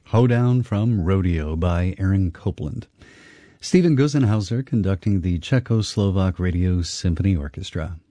Hoedown from Rodeo by Aaron Copland. Stephen Gusenhauser conducting the Czechoslovak Radio Symphony Orchestra.